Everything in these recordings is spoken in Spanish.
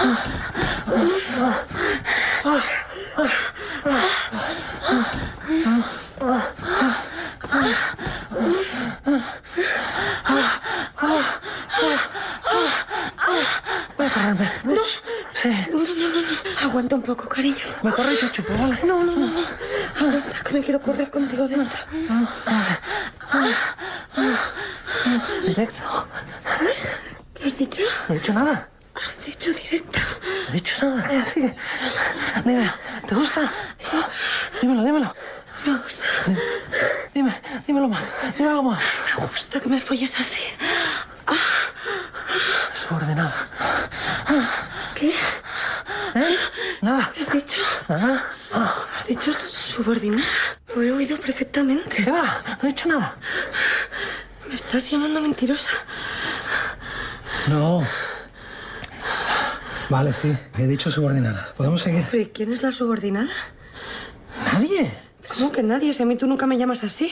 Voy a correrme. No. Sí. No. Aguanta un poco, cariño. Me corro y te chupo, ¿vale? No. Aguanta, que me quiero correr contigo dentro. Directo. ¿Qué has dicho? No he dicho nada. Has dicho directo. No he dicho nada. Así que... Dime, ¿te gusta? Sí. Dímelo. Me gusta. Dímelo más. Dímelo más. Me gusta que me folles así. Subordinada. ¿Qué? Nada. ¿Qué has dicho? Nada. ¿Has dicho subordinada? Lo he oído perfectamente. ¿Qué va? No he dicho nada. ¿Me estás llamando mentirosa? No. Vale, sí. He dicho subordinada. ¿Podemos seguir? ¿Pero y quién es la subordinada? ¿Nadie? ¿Cómo que nadie? Si a mí tú nunca me llamas así.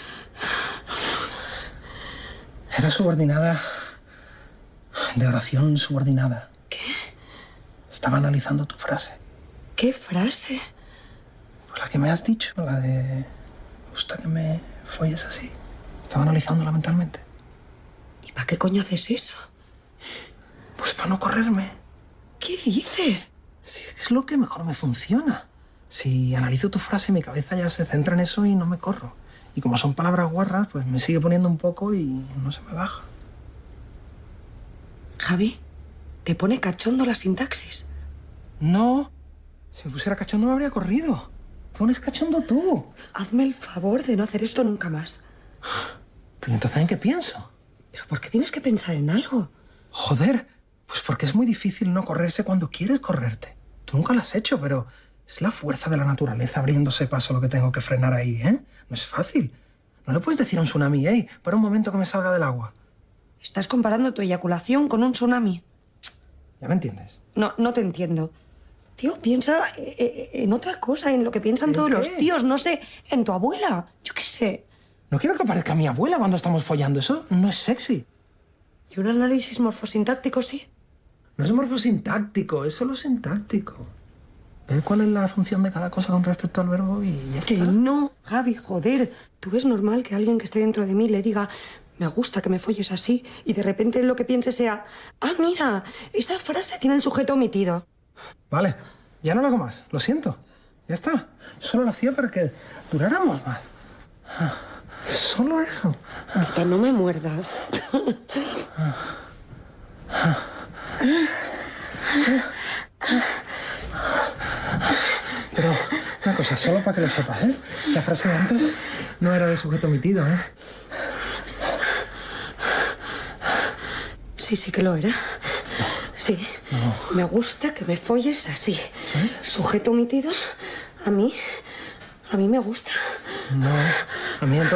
Era subordinada de oración subordinada. ¿Qué? Estaba analizando tu frase. ¿Qué frase? Pues la que me has dicho, la de... Me gusta que me folles así. Estaba analizándola mentalmente. ¿Y para qué coño haces eso? Pues para no correrme. ¿Qué dices? Sí, es lo que mejor me funciona. Si analizo tu frase, mi cabeza ya se centra en eso y no me corro. Y como son palabras guarras, pues me sigue poniendo un poco y no se me baja. Javi, ¿te pone cachondo la sintaxis? No. Si me pusiera cachondo me habría corrido. Pones cachondo tú. Hazme el favor de no hacer esto nunca más. Pero entonces, ¿en qué pienso? ¿Pero por qué tienes que pensar en algo? Joder, pues porque es muy difícil no correrse cuando quieres correrte. Tú nunca lo has hecho, pero es la fuerza de la naturaleza abriéndose paso lo que tengo que frenar ahí, ¿eh? No es fácil. No le puedes decir a un tsunami, hey, para un momento que me salga del agua. Estás comparando tu eyaculación con un tsunami. ¿Ya me entiendes? No te entiendo. Tío, piensa en otra cosa, en lo que piensan ¿En todos qué? los tíos, no sé, en tu abuela. Yo qué sé. No quiero que parezca mi abuela cuando estamos follando. Eso no es sexy. ¿Y un análisis morfosintáctico sí? No es morfosintáctico, es solo sintáctico. Ver cuál es la función de cada cosa con respecto al verbo y ya Que está. no, Javi, joder. ¿Tú ves normal que alguien que esté dentro de mí le diga me gusta que me folles así y de repente lo que piense sea mira, esa frase tiene el sujeto omitido? Vale, ya no lo hago más. Lo siento. Ya está. Solo lo hacía para que duráramos más. Solo eso. Rita, no me muerdas. Pero una cosa, solo para que lo sepas, ¿eh? La frase de antes no era de sujeto omitido, ¿eh? Sí que lo era. Sí. No. Me gusta que me folles así. ¿Sí? Sujeto omitido, a mí me gusta. No. A mí entonces...